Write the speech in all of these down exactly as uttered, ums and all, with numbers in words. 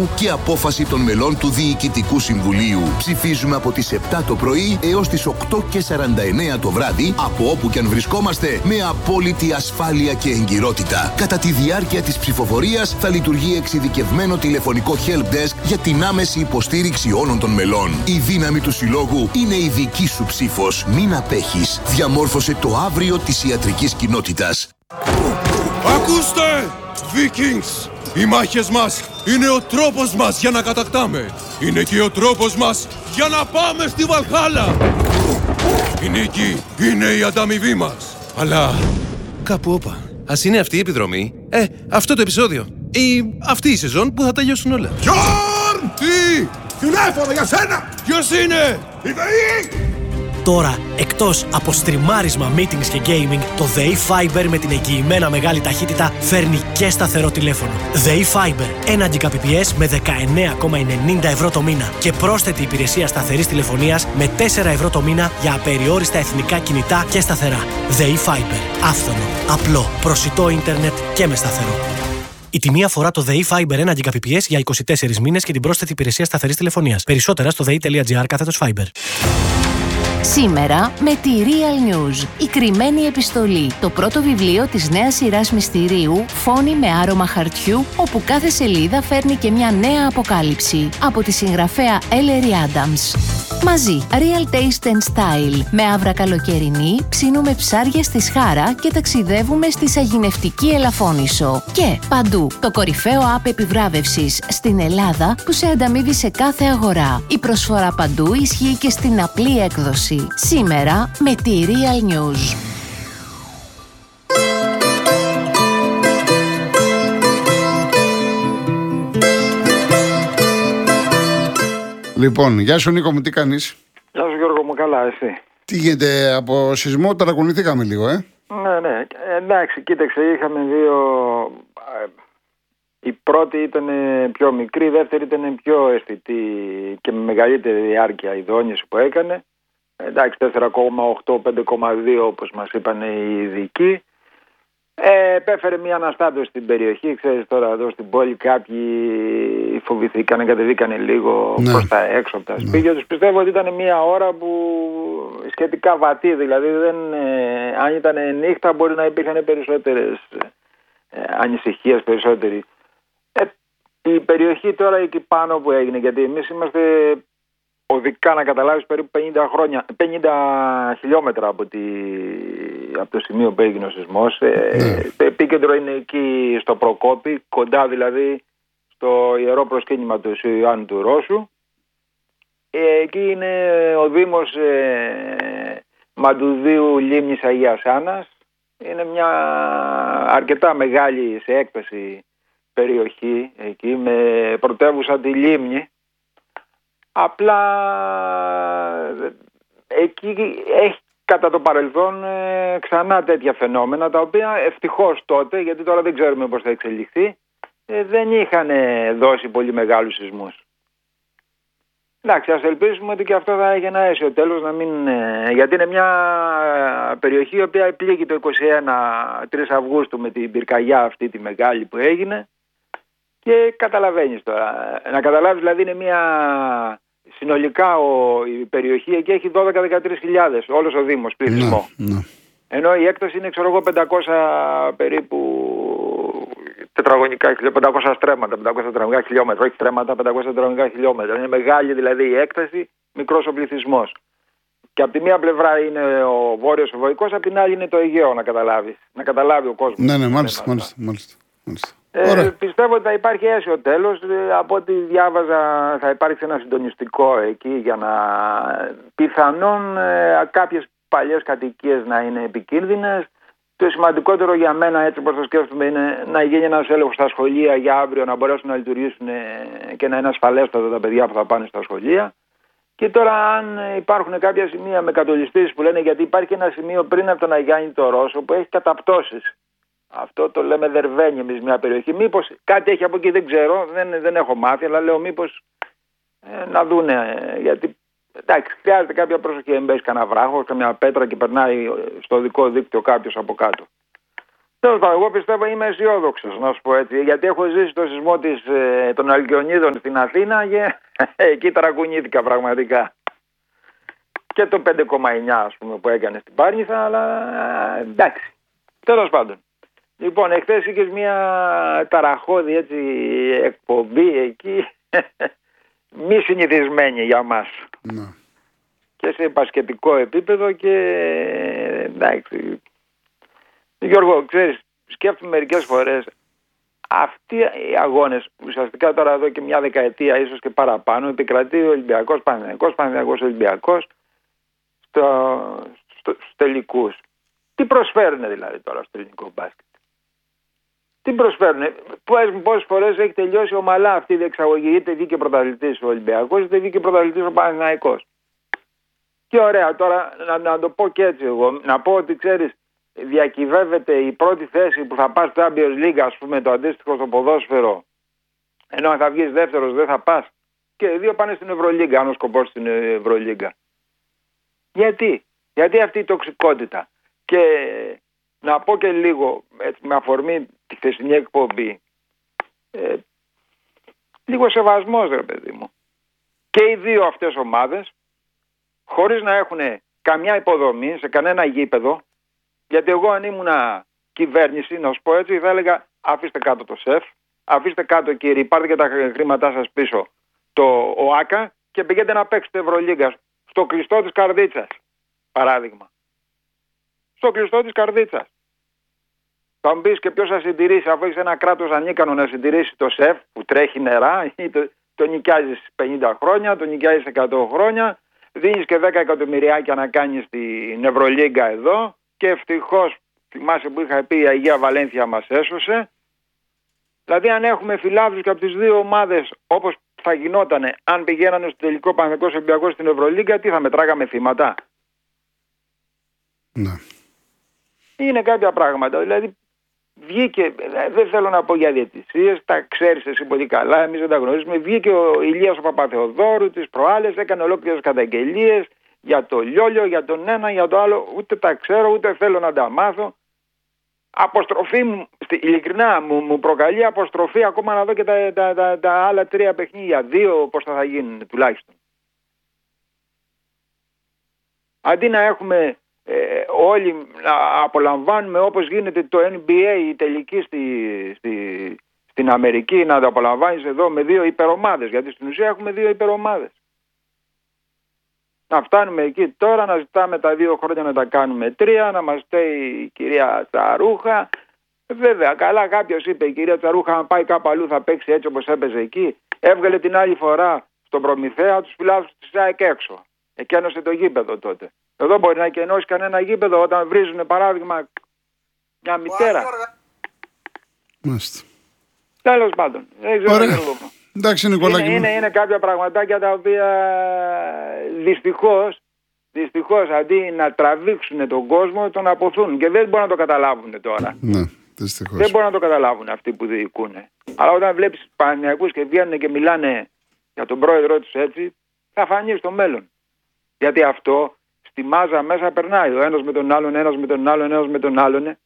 Δημάρχου και απόφαση των μελών του Διοικητικού Συμβουλίου. Ψηφίζουμε από τις επτά το πρωί έως τις οκτώ και σαράντα εννέα το βράδυ, από όπου και αν βρισκόμαστε, με απόλυτη ασφάλεια και εγκυρότητα. Κατά τη διάρκεια της ψηφοφορίας θα λειτουργεί εξειδικευμένο τηλεφωνικό help desk για την άμεση υποστήριξη όλων των μελών. Η δύναμη του συλλόγου είναι η δική σου ψήφος. Μην απέχεις. Διαμόρφωσε το αύριο της ιατρικής κοινότητας. Ακούστε, Vikings! Οι μάχες μας είναι ο τρόπος μας για να κατακτάμε. Είναι και ο τρόπος μας για να πάμε στη Βαλχάλα. Η νίκη είναι η ανταμοιβή μας. Αλλά κάπου όπα. Ας είναι αυτή η επιδρομή, ε, αυτό το επεισόδιο ή αυτή η σεζόν που θα τελειώσουν όλα. Γιόρν! Τι! Τηλέφωνο για σένα! Ποιος είναι? Η ΔΕΗ! Τώρα, εκτός από στριμάρισμα, meetings και gaming, το ΔΕΗ Fiber με την εγγυημένα μεγάλη ταχύτητα φέρνει και σταθερό τηλέφωνο. ΔΕΗ Fiber, ένα Gbps με δεκαεννέα κόμμα ενενήντα ευρώ το μήνα και πρόσθετη υπηρεσία σταθερής τηλεφωνίας με τέσσερα ευρώ το μήνα για απεριόριστα εθνικά κινητά και σταθερά. ΔΕΗ Fiber, άφθονο, απλό, προσιτό ίντερνετ και με σταθερό. Η τιμή αφορά το ΔΕΗ Fiber ένα Gbps για είκοσι τέσσερις μήνες και την πρόσθετη υπηρεσία σταθερής τηλεφωνίας. Περισσότερα στο δei.gr κάθετος Fiber. Σήμερα με τη Real News, η κρυμμένη επιστολή, το πρώτο βιβλίο της νέας σειράς μυστηρίου «Φόνοι με άρωμα χαρτιού», όπου κάθε σελίδα φέρνει και μια νέα αποκάλυψη, από τη συγγραφέα Ellery Adams. Μαζί, Real Taste and Style, με άβρα καλοκαιρινή, ψήνουμε ψάρια στη Σχάρα και ταξιδεύουμε στη Σαγηνευτική Ελαφώνησο. Και παντού, το κορυφαίο app επιβράβευσης στην Ελλάδα που σε ανταμείβει σε κάθε αγορά. Η προσφορά παντού ισχύει και στην απλή έκδοση. Σήμερα με τη Real News. Λοιπόν, γεια σου Νίκο μου, τι κάνεις? Γεια σου Γιώργο μου, καλά, εσύ? Τι γίνεται, από σεισμό ταρακουνηθήκαμε λίγο, ε? Ναι, ναι, εντάξει, κοίταξε, είχαμε δύο... Η πρώτη ήταν πιο μικρή, η δεύτερη ήταν πιο αισθητή και με μεγαλύτερη διάρκεια η δόνηση που έκανε. Εντάξει, τέσσερα κόμμα οκτώ, πέντε κόμμα δύο όπως μας είπαν οι ειδικοί. Ε, επέφερε μια αναστάτωση στην περιοχή. Ξέρεις τώρα εδώ στην πόλη κάποιοι φοβηθήκανε, κατεβήκανε λίγο ναι. προς τα έξω από τα σπίτια τους. Πιστεύω ότι ήταν μια ώρα που σχετικά βατή, δηλαδή δεν, ε, αν ήταν νύχτα μπορεί να υπήρχαν περισσότερες ε, ανησυχίες, περισσότεροι. Ε, η περιοχή τώρα εκεί πάνω που έγινε, γιατί εμείς είμαστε οδικά να καταλάβεις περίπου πενήντα χρόνια, πενήντα χιλιόμετρα από, τη, από το σημείο που έγινε ο σεισμός. Ε, το επίκεντρο είναι εκεί στο Προκόπη, κοντά δηλαδή στο ιερό προσκύνημα του Ιωάννου του Ρώσου. Ε, εκεί είναι ο Δήμος ε, Μαντουδίου Λίμνης Αγίας Άννας. Είναι μια αρκετά μεγάλη σε έκταση περιοχή εκεί, με πρωτεύουσα τη Λίμνη. Απλά εκεί έχει κατά το παρελθόν ε, ξανά τέτοια φαινόμενα, τα οποία ευτυχώς τότε, γιατί τώρα δεν ξέρουμε πώς θα εξελιχθεί, ε, δεν είχαν δώσει πολύ μεγάλους σεισμούς. Εντάξει, ας ελπίσουμε ότι και αυτό θα έχει ένα αίσιο τέλος, να μην, ε, γιατί είναι μια περιοχή η οποία επλήγει το είκοσι ένα, τρεις Αυγούστου με την πυρκαγιά αυτή τη μεγάλη που έγινε. Και καταλαβαίνεις τώρα, να καταλάβεις δηλαδή είναι μια συνολικά ο, η περιοχή εκεί έχει δώδεκα με δεκατρείς χιλιάδες όλος ο Δήμος πληθυσμό. Ναι, ναι. Ενώ η έκταση είναι ξέρω εγώ πεντακόσια περίπου τετραγωνικά, πεντακόσια στρέμματα, πεντακόσια τετραγωνικά χιλιόμετρα, όχι στρέμματα, πεντακόσια τετραγωνικά χιλιόμετρα. Είναι μεγάλη δηλαδή η έκταση, μικρός ο πληθυσμός. Και από τη μία πλευρά είναι ο βόρειος ο Βοϊκός, από την άλλη είναι το Αιγαίο, να καταλάβεις. Να καταλάβει ο κόσμος. Ναι, ναι, μάλιστα, μάλιστα, μάλιστα, μάλιστα. Ε, πιστεύω ότι θα υπάρχει αίσιο τέλος. Από ό,τι διάβαζα θα υπάρξει ένα συντονιστικό εκεί για να πιθανόν ε, κάποιες παλιές κατοικίες να είναι επικίνδυνες. Το σημαντικότερο για μένα, έτσι όπως το σκέφτομαι, είναι να γίνει ένας έλεγχος στα σχολεία για αύριο, να μπορέσουν να λειτουργήσουν και να είναι ασφαλέστατα τα παιδιά που θα πάνε στα σχολεία. Και τώρα αν υπάρχουν κάποια σημεία με κατολιστήσεις που λένε, γιατί υπάρχει ένα σημείο πριν από τον Αγιάννη το Ρώσο που έχει καταπτώσεις. Αυτό το λέμε Δερβένι εμείς μια περιοχή. Μήπως κάτι έχει από εκεί, δεν ξέρω, δεν, δεν έχω μάθει, αλλά λέω μήπως ε, να δούνε. Γιατί εντάξει, χρειάζεται κάποια προσοχή. Δεν μπες κανένα βράχο, καμιά πέτρα και περνάει στο δικό δίκτυο κάποιος από κάτω. Τέλος πάντων, εγώ πιστεύω είμαι αισιόδοξος, να σου πω έτσι. Γιατί έχω ζήσει το σεισμό της, ε, των Αλκιονίδων στην Αθήνα και εκεί ταρακουνήθηκα πραγματικά. Και το πέντε κόμμα εννιά ας πούμε που έκανε στην Πάρνηθα, αλλά εντάξει. Τέλος πάντων. Λοιπόν, εχθές είχες μια ταραχώδη έτσι εκπομπή εκεί, μη συνηθισμένη για μας. Ναι. Και σε μπασκετικό επίπεδο και εντάξει. Γιώργο, ξέρεις, σκέφτομαι μερικές φορές αυτοί οι αγώνες, ουσιαστικά τώρα εδώ και μια δεκαετία ίσως και παραπάνω, επικρατεί ο Ολυμπιακός Παναθηναϊκός, Παναθηναϊκός Ολυμπιακός στο, στο, στους τελικούς. Τι προσφέρουν δηλαδή τώρα στο ελληνικό μπάσκετ? Τι προσφέρουν? Πόσες φορές έχει τελειώσει ομαλά αυτή η διεξαγωγή? Είτε βγήκε πρωταθλητής ο Ολυμπιακός, είτε βγήκε πρωταθλητής ο Παναθηναϊκός. Και ωραία, τώρα να, να το πω και έτσι εγώ, να πω ότι ξέρεις, διακυβεύεται η πρώτη θέση που θα πας στο Champions League, ας πούμε, το αντίστοιχο στο ποδόσφαιρο, ενώ αν θα βγεις δεύτερος δεν θα πας, και οι δύο πάνε στην Ευρωλίγκα, αν ο σκοπός στην Ευρωλίγκα. Γιατί? Γιατί αυτή η τοξικότητα? Και να πω και λίγο, έτσι, με αφορμή τη χθεσινή εκπομπή, ε, λίγο σεβασμός, ρε παιδί μου. Και οι δύο αυτές ομάδες, χωρίς να έχουν καμιά υποδομή σε κανένα γήπεδο, γιατί εγώ αν ήμουνα κυβέρνηση, να σου πω έτσι, θα έλεγα αφήστε κάτω το ΣΕΦ, αφήστε κάτω κύριοι, πάρτε και τα χρήματά σας πίσω το ΟΑΚΑ και πηγαίνετε να παίξετε Ευρωλίγκα στο κλειστό της Καρδίτσας, παράδειγμα. Στο κλειστό της Καρδίτσας. Θα μου πεις και ποιος θα συντηρήσει, αφού έχεις ένα κράτος ανίκανο να συντηρήσει το ΣΕΦ που τρέχει νερά, ή το, το νοικιάζεις πενήντα χρόνια, το νοικιάζεις εκατό χρόνια, δίνεις και δέκα εκατομμυριάκια να κάνεις την Ευρωλίγκα εδώ. Και ευτυχώς, θυμάσαι που είχα πει, η Αγία Βαλένθια μας έσωσε. Δηλαδή αν έχουμε φιλάθλους και από τις δύο ομάδες, όπως θα γινότανε αν πηγαίνανε στο τελικό Παναθηναϊκός Ολυμπιακός στην Ευρωλίγκα, τι θα μετράγαμε θύματα? Ναι. Είναι κάποια πράγματα. Δηλαδή βγήκε, δεν θέλω να πω για διαιτησίες, τα ξέρεις εσύ πολύ καλά, εμείς δεν τα γνωρίζουμε. Βγήκε ο Ηλίας ο Παπαθεοδόρου τις προάλλες, έκανε ολόκληρες καταγγελίες για το Λιόλιο, για τον ένα, για το άλλο, ούτε τα ξέρω, ούτε θέλω να τα μάθω. Αποστροφή μου, ειλικρινά μου, μου προκαλεί αποστροφή ακόμα να δω και τα, τα, τα, τα άλλα τρία παιχνίδια, δύο πώς θα, θα γίνουν τουλάχιστον. Αντί να έχουμε ε, όλοι να απολαμβάνουμε όπως γίνεται το N B A η τελική στη, στη, στην Αμερική, να το απολαμβάνεις εδώ με δύο υπερομάδες, γιατί στην ουσία έχουμε δύο υπερομάδες. Να φτάνουμε εκεί τώρα, να ζητάμε τα δύο χρόνια να τα κάνουμε τρία, να μας στέει η κυρία Τσαρούχα. Βέβαια, καλά κάποιος είπε, η κυρία Τσαρούχα αν πάει κάπου αλλού θα παίξει έτσι όπως έπαιζε εκεί. Έβγαλε την άλλη φορά στον Προμηθέα τους φιλάθλους της ΑΕΚ έξω. Εκένωσε το γήπεδο τότε. Εδώ μπορεί να κενώσει κανένα γήπεδο όταν βρίζουν παράδειγμα μια μητέρα. Μάλιστα. Τέλος πάντων. Δεν ξέρω. Εντάξει, Νικολάκη. Είναι, είναι, είναι κάποια πραγματάκια τα οποία δυστυχώς, δυστυχώς αντί να τραβήξουν τον κόσμο τον αποθούν και δεν μπορούν να το καταλάβουν τώρα. Ναι, δυστυχώς. Δεν μπορούν να το καταλάβουν αυτοί που διοικούν. Αλλά όταν βλέπεις Παναθηναϊκούς και βγαίνουν και μιλάνε για τον πρόεδρό τους έτσι, θα φανεί στο μέλλον. Γιατί αυτό στη μάζα μέσα περνάει. Ο ένας με τον άλλον, ένας με τον άλλον, ένας με τον άλλον.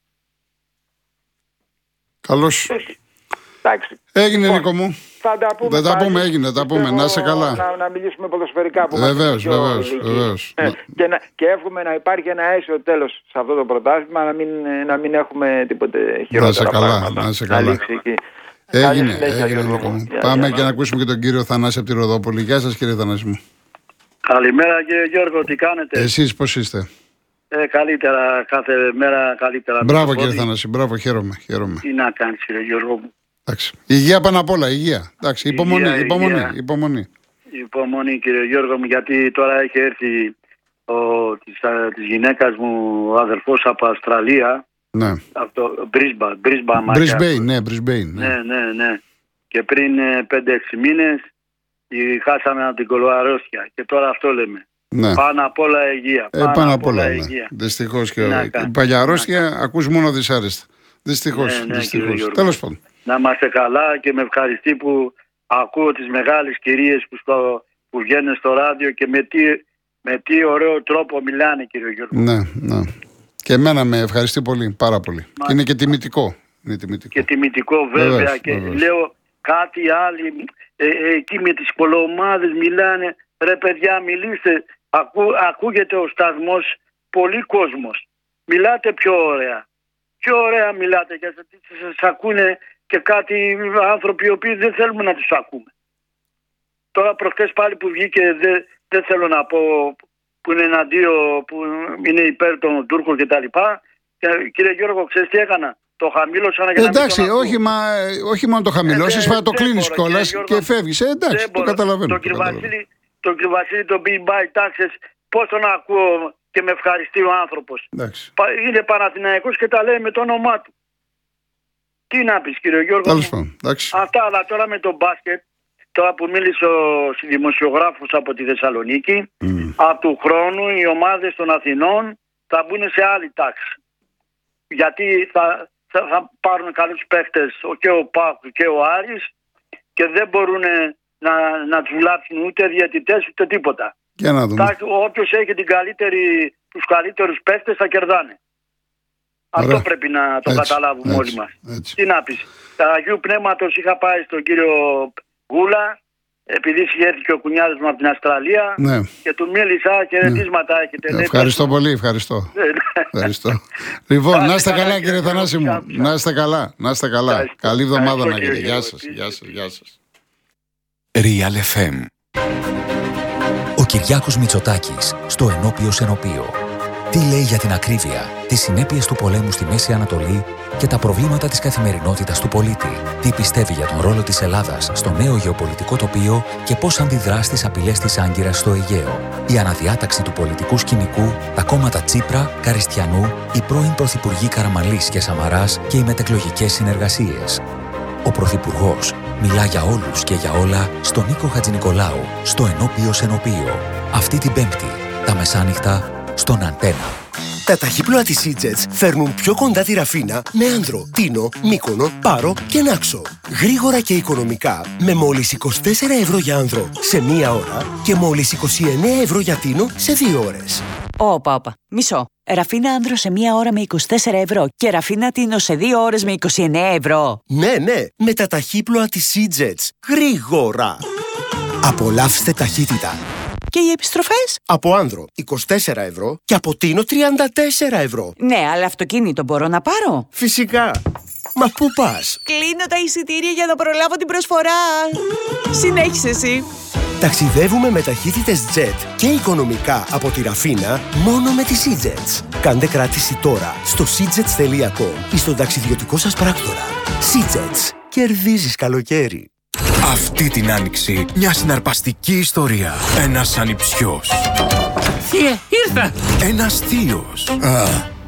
Καλώς. Εντάξει. Έγινε, λοιπόν, Νίκο μου. Θα τα πούμε. Δεν τα πούμε, έγινε, τα πούμε. Να είσαι καλά. Να, να μιλήσουμε ποδοσφαιρικά. Βεβαίως, βεβαίως, βεβαίως. Ε, και, να, και εύχομαι να υπάρχει ένα αίσιο τέλος σε αυτό το πρωτάθλημα, να μην, να μην έχουμε τίποτε χειρότερα. Να είσαι καλά, πράγματα. να είσαι καλά. Έγινε, έγινε, Νίκο μου. Πάμε για, και να ακούσουμε και τον κύριο Θανάση από τη Ροδόπολη. Γεια σας, κύριε Θανάση μου. Καλημέρα, κύριε Γιώργο, τι κάνετε? Εσείς πώς είστε? Ε, καλύτερα, κάθε μέρα καλύτερα. Μπράβο, κύριε Θανάση, μπράβο, χαίρομαι, χαίρομαι. Τι να κάνεις, κύριε Γιώργο μου. Εντάξει. Υγεία πάνω απ' όλα, υγεία. Εντάξει, υπομονή, υγεία, υπομονή, υγεία. υπομονή. Υπομονή, κύριε Γιώργο μου, γιατί τώρα έχει έρθει ο, της, της γυναίκας μου ο αδερφός από Αυστραλία. Ναι. Από το Brisbane, Brisbane. Brisbane, ναι, Brisbane. Ναι, ναι, ναι. ναι. Και πριν πέντε έξι μήνες χάσαμε από την κολοαρρώστια και τώρα αυτό λέμε. Ναι. Πάνω απ' όλα υγεία. Ε, πάνω, πάνω απ' όλα, ναι. Δυστυχώς και η παλιά αρρώστια ακούς μόνο δυσάρεστα. Δυστυχώς, ναι, ναι, δυστυχώς. Τέλος πάντων. Να είμαστε καλά και με ευχαριστεί που ακούω τις μεγάλες κυρίες που, στο, που βγαίνουν στο ράδιο και με τι, με τι ωραίο τρόπο μιλάνε, κύριε Γιώργο. Ναι, ναι. Και εμένα με ευχαριστεί πολύ, πάρα πολύ. Μα... Και είναι και τιμητικό. Είναι τιμητικό. Και τιμητικό βέβαια. Βεβαίως, και βεβαίως. Λέω κάτι άλλοι ε, ε, εκεί με τις κολομάδες μιλάνε. Ρε παιδιά, μιλήστε. Ακού, ακούγεται ο σταθμός, πολύ κόσμος. Μιλάτε πιο ωραία. Πιο ωραία μιλάτε. Και σας ακούνε και κάτι άνθρωποι οι οποίοι δεν θέλουμε να τους ακούμε. Τώρα προχτές πάλι που βγήκε, δεν, δεν θέλω να πω, που είναι εναντίον, που είναι υπέρ των Τούρκων κτλ. Κύριε Γιώργο, ξέρεις τι έκανα? Το χαμήλωσα για να εντάξει, μην όχι, μα, όχι μόνο το χαμηλώσεις, ε, το κλείνεις κιόλας και φεύγεις. Ε, εντάξει, το καταλαβαίνω. Τον κύριο Βασίλη, τον κύριο Βασίλη, τον Big Bye Taxes, πώς τον ακούω και με ευχαριστεί ο άνθρωπος. Εντάξει. Είναι Παναθηναϊκός και τα λέει με το όνομά του. Τι να πεις, κύριε Γιώργο? Τέλος πάντων, εντάξει. Αυτά, αλλά τώρα με το μπάσκετ, τώρα που μίλησε ο δημοσιογράφος από τη Θεσσαλονίκη, mm. από του χρόνου οι ομάδες των Αθηνών θα μπουν σε άλλη τάξη. Γιατί θα, θα, θα πάρουν καλούς παίχτες και ο Πάκ και ο Άρης και δεν μπορούν να, να τους βλάψουν ούτε διαιτητές ούτε τίποτα. Για να δούμε. Όποιος έχει την καλύτερη, τους καλύτερους παίχτες θα κερδάνε. Ωραία. Αυτό πρέπει να το έτσι, καταλάβουμε έτσι, όλοι μας. Έτσι. Τι να πεις. Τα Αγίου Πνεύματος είχα πάει στον κύριο Γούλα, επειδή συγχαίρθηκε ο κουνιάδος μου από την Αυστραλία, ναι. και του μίλησα και ρετίσματα ναι. έχετε. Ευχαριστώ πολύ, ευχαριστώ. ευχαριστώ. Λοιπόν, να είστε καλά κύριε Θανάση μου. Να είστε καλά, να είστε καλά. Ευχαριστώ. Καλή εβδομάδα να έχετε. Γεια σας, γεια σας, γεια σας. Real εφ εμ. Ο Κυριάκος Μητσοτάκης στο Ενώπιος Ενωπείο. Τι λέει για την ακρίβεια, τις συνέπειες του πολέμου στη Μέση Ανατολή και τα προβλήματα της καθημερινότητας του πολίτη. Τι πιστεύει για τον ρόλο της Ελλάδας στο νέο γεωπολιτικό τοπίο και πώς αντιδρά στις απειλές της Άγκυρας στο Αιγαίο. Η αναδιάταξη του πολιτικού σκηνικού, τα κόμματα Τσίπρα, Καριστιανού, οι πρώην πρωθυπουργοί Καραμανλής και Σαμαράς και οι μετεκλογικές συνεργασίες. Ο Πρωθυπουργός μιλά για όλους και για όλα στον Νίκο Χατζηνικολάου, στο Ενώπιος Ενωπείο. Αυτή την Πέμπτη, τα μεσάνυχτα, στον Αντένα. Τα ταχύπλοα της Σίτζετς φέρνουν πιο κοντά τη Ραφίνα με Άνδρο, Τίνο, Μύκονο, Πάρο και Νάξο. Γρήγορα και οικονομικά με μόλις είκοσι τέσσερα ευρώ για Άνδρο σε μία ώρα και μόλις είκοσι εννέα ευρώ για Τίνο σε δύο ώρες. Όπα, όπα. Μισό. Ραφίνα Άνδρο σε μία ώρα με είκοσι τέσσερα ευρώ και Ραφίνα Τίνο σε δύο ώρες με είκοσι εννέα ευρώ. Ναι, ναι. Με τα ταχύπλοα της Σίτζετς. Γρήγορα. Απολαύστε ταχύτητα. Και οι επιστροφές? Από Άνδρο είκοσι τέσσερα ευρώ και από Τίνο τριάντα τέσσερα ευρώ. Ναι, αλλά αυτοκίνητο μπορώ να πάρω? Φυσικά. Μα πού πας? Κλείνω τα εισιτήρια για να προλάβω την προσφορά. Συνέχισε εσύ. Ταξιδεύουμε με ταχύτητες Jet και οικονομικά από τη Ραφίνα μόνο με τη Seajets. Κάντε κράτηση τώρα στο seajets τελεία com ή στον ταξιδιωτικό σας πράκτορα. Seajets. Κερδίζεις καλοκαίρι. Αυτή την άνοιξη μια συναρπαστική ιστορία. Ένας ανιψιός. Θεία, ήρθα! Ένας θείος. Α,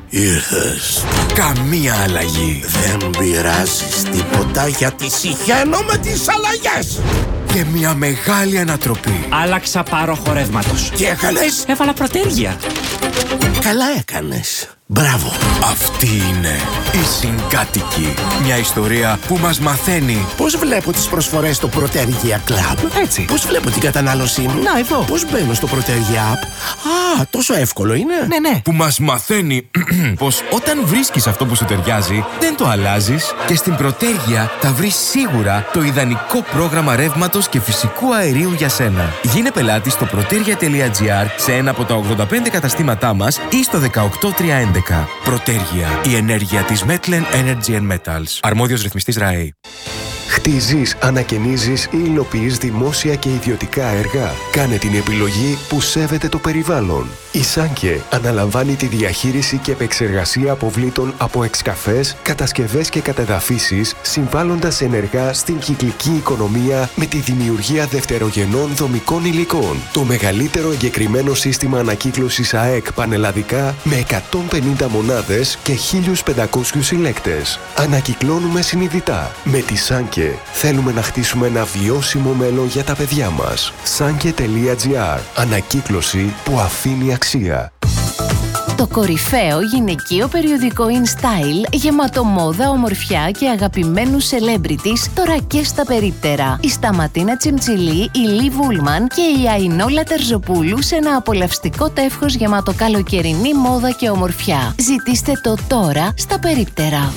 ήρθες. Καμία αλλαγή. Δεν πειράζεις τίποτα γιατί συχαίνω με τις αλλαγές. Και μια μεγάλη ανατροπή. Άλλαξα πάροχο ρεύματος. Τι έκανες? Έβαλα προτέργεια. Καλά έκανες. Μπράβο. Αυτή είναι η Συγκάτοικη. Μια ιστορία που μας μαθαίνει πώς βλέπω τις προσφορές στο Protergia Club. Έτσι. Πώς βλέπω την κατανάλωσή μου. Να, εδώ. Πώς μπαίνω στο Protergia App. Α, τόσο εύκολο είναι. Ναι, ναι. Που μας μαθαίνει πως όταν βρίσκεις αυτό που σου ταιριάζει, δεν το αλλάζεις και στην Protergia θα βρεις σίγουρα το ιδανικό πρόγραμμα ρεύματος και φυσικού αερίου για σένα. Γίνε πελάτη στο protergia τελεία gr σε ένα από τα ογδόντα πέντε καταστήματά μας ή στο δεκαοκτώ τριακόσια έντεκα. Protergia, η ενέργεια της Metlen Energy and Metals. Αρμόδιος ρυθμιστής ΡΑΕ. Χτίζεις, ανακαινίζεις ή υλοποιείς δημόσια και ιδιωτικά έργα. Κάνε την επιλογή που σέβεται το περιβάλλον. Η Σάνκε αναλαμβάνει τη διαχείριση και επεξεργασία αποβλήτων από εξκαφές, κατασκευές και κατεδαφίσεις, συμβάλλοντας ενεργά στην κυκλική οικονομία με τη δημιουργία δευτερογενών δομικών υλικών. Το μεγαλύτερο εγκεκριμένο σύστημα ανακύκλωσης ΑΕΚ πανελλαδικά με εκατόν πενήντα μονάδες και χίλιους πεντακόσιους συλλέκτες. Ανακυκλώνουμε συνειδητά. Με τη Σάνκε θέλουμε να χτίσουμε ένα βιώσιμο μέλλον για τα παιδιά μας. Sanke τελεία gr. Ανακύκλωση που αφήνει αξία. Το κορυφαίο γυναικείο περιοδικό InStyle, γεμάτο μόδα, ομορφιά και αγαπημένους celebrities, τώρα και στα περίπτερα. Η Σταματίνα Τσιμτσιλή, η Λι Βούλμαν και η Αϊνόλα Τερζοπούλου σε ένα απολαυστικό τεύχος γεμάτο καλοκαιρινή μόδα και ομορφιά. Ζητήστε το τώρα στα περίπτερα.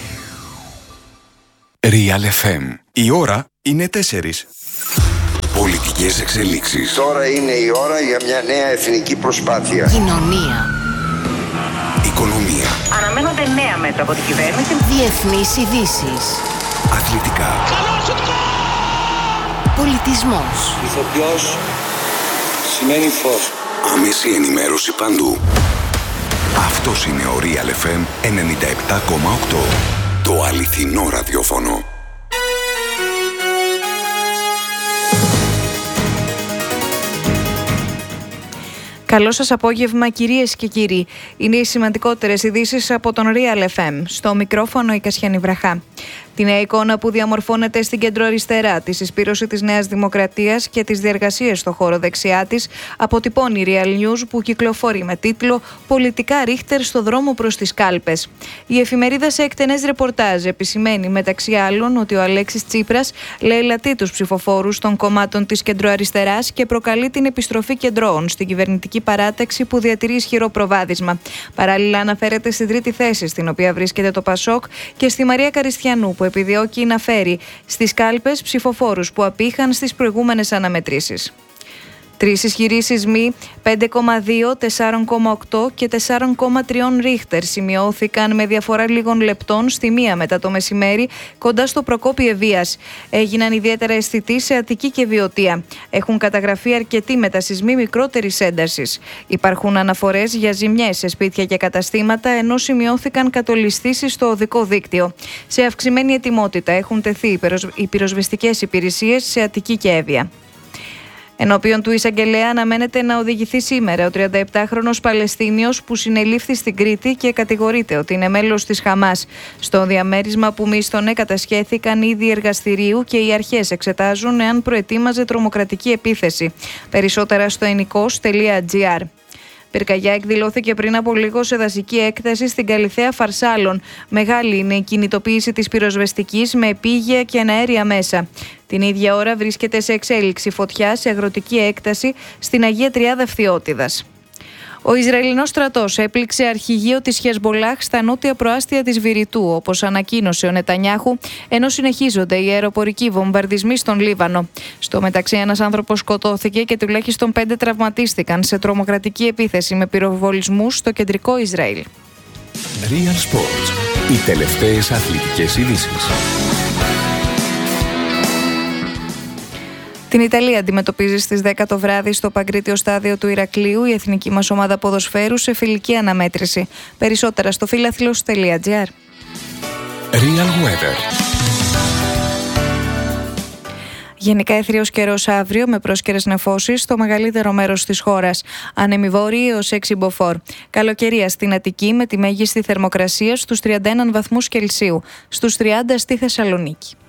Real εφ εμ. Η ώρα είναι τέσσερις. Πολιτικές εξελίξεις. Τώρα είναι η ώρα για μια νέα εθνική προσπάθεια. Κοινωνία. Οικονομία. Αναμένονται νέα μέτρα από την κυβέρνηση. Διεθνείς ειδήσεις. Αθλητικά. Πολιτισμός. Ηθοποιός σημαίνει φως. Άμεση ενημέρωση παντού. Αυτός είναι ο Real εφ εμ ενενήντα επτά κόμμα οκτώ. Το αληθινό ραδιόφωνο. Καλό σας απόγευμα, κυρίες και κύριοι. Είναι οι σημαντικότερες ειδήσεις από τον Real εφ εμ. Στο μικρόφωνο η Κασιανή Βραχά. Τη νέα εικόνα που διαμορφώνεται στην κεντροαριστερά, τη συσπήρωση της Νέας Δημοκρατίας και τις διεργασίες στο χώρο δεξιά της, αποτυπώνει η Real News που κυκλοφορεί με τίτλο «Πολιτικά Ρίχτερ στο δρόμο προς τις κάλπες». Η εφημερίδα σε εκτενές ρεπορτάζ επισημαίνει μεταξύ άλλων ότι ο Αλέξης Τσίπρας λαιλατεί τους ψηφοφόρους των κομμάτων της κεντροαριστεράς και προκαλεί την επιστροφή κεντρώων στην κυβερνητική παράταξη που διατηρεί ισχυρό προβάδισμα. Παράλληλα, αναφέρεται στην τρίτη θέση, στην οποία βρίσκεται το Πασόκ, και στη Μαρία Καριστιανού, που επιδιώκει να φέρει στις κάλπες ψηφοφόρους που απήχαν στις προηγούμενες αναμετρήσεις. Τρεις ισχυροί σεισμοί, πέντε κόμμα δύο, τέσσερα κόμμα οκτώ και τέσσερα κόμμα τρία ρίχτερ, σημειώθηκαν με διαφορά λίγων λεπτών στη μία μετά το μεσημέρι κοντά στο Προκόπη Ευβοίας. Έγιναν ιδιαίτερα αισθητοί σε Αττική και Βιωτία. Έχουν καταγραφεί αρκετοί μετασεισμοί μικρότερης έντασης. Υπάρχουν αναφορές για ζημιές σε σπίτια και καταστήματα, ενώ σημειώθηκαν κατολισθήσεις στο οδικό δίκτυο. Σε αυξημένη ετοιμότητα έχουν τεθεί οι πυροσβεστικές υπηρεσίες σε Αττική και Εύβοια. Ενώπιον του εισαγγελέα αναμένεται να οδηγηθεί σήμερα ο τριανταεπτάχρονος Παλαιστίνιος που συνελήφθη στην Κρήτη και κατηγορείται ότι είναι μέλος της Χαμάς. Στο διαμέρισμα που μίσθωνε κατασχέθηκαν είδη εργαστηρίου και οι αρχές εξετάζουν εάν προετοίμαζε τρομοκρατική επίθεση. Περισσότερα στο ενικός τελεία τζι άρ. Πυρκαγιά εκδηλώθηκε πριν από λίγο σε δασική έκταση στην Καλιθέα Φαρσάλων. Μεγάλη είναι η κινητοποίηση της πυροσβεστικής με επίγεια και εναέρια μέσα. Την ίδια ώρα βρίσκεται σε εξέλιξη φωτιά σε αγροτική έκταση στην Αγία Τριάδα Φθιώτιδας. Ο Ισραηλινός στρατός έπληξε αρχηγείο της Χεσμπολάχ στα νότια προάστια της Βηρητού, όπως ανακοίνωσε ο Νετανιάχου, ενώ συνεχίζονται οι αεροπορικοί βομβαρδισμοί στον Λίβανο. Στο μεταξύ, ένας άνθρωπος σκοτώθηκε και τουλάχιστον πέντε τραυματίστηκαν σε τρομοκρατική επίθεση με πυροβολισμούς στο κεντρικό Ισραήλ. Real Sports. Οι τελευταίες αθλητικές ειδήσεις. Την Ιταλία αντιμετωπίζει στις δέκα το βράδυ στο Παγκρίτιο στάδιο του Ηρακλείου η εθνική μας ομάδα ποδοσφαίρου σε φιλική αναμέτρηση. Περισσότερα στο φίλαθλος τελεία τζι άρ. Real Weather. Γενικά αιθρίος καιρός αύριο με πρόσκαιρες νεφώσεις στο μεγαλύτερο μέρος της χώρας. Άνεμοι βόρειοι έως έξι μποφόρ. Καλοκαιρία στην Αττική με τη μέγιστη θερμοκρασία στους τριάντα ένα βαθμούς Κελσίου. Στους τριάντα στη Θεσσαλονίκη.